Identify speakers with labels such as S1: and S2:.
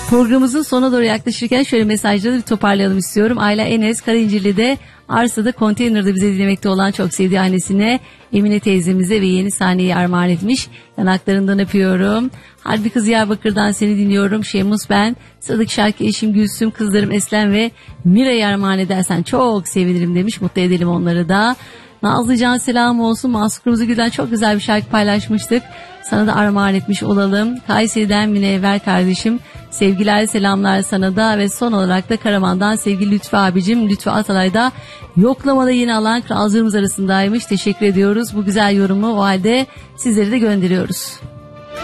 S1: Programımızın sonuna doğru yaklaşırken şöyle mesajları bir toparlayalım istiyorum. Ayla Enes Karayincirli'de arsada konteynerde bize dinlemekte olan çok sevdiği annesine Emine teyzemize ve yeni sahneyi armağan etmiş. Yanaklarından öpüyorum. Harbi Kız Diyarbakır'dan seni dinliyorum. Şemus ben. Sıradaki şarkı eşim Gülsüm, kızlarım Eslem ve Mira'yı armağan edersen çok sevinirim demiş. Mutlu edelim onları da. Nazlıcan selam olsun. Mahsun Kırmızıgül'den çok güzel bir şarkı paylaşmıştık. Sana da armağan etmiş olalım. Kayseri'den Münevver kardeşim. Sevgiler selamlar sana da ve son olarak da Karaman'dan sevgili Lütfü abicim. Lütfü Atalay'da yoklamada yeni alan kralcığımız arasındaymış. Teşekkür ediyoruz bu güzel yorumu, o halde sizleri de gönderiyoruz.